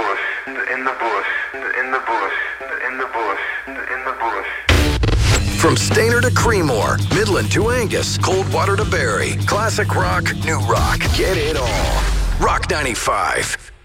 bush, in the bush, in the bush, in the bush, in the bush. From Stainer to Creemore, Midland to Angus, Coldwater to Barrie, classic rock, new rock, get it all. Rock 95.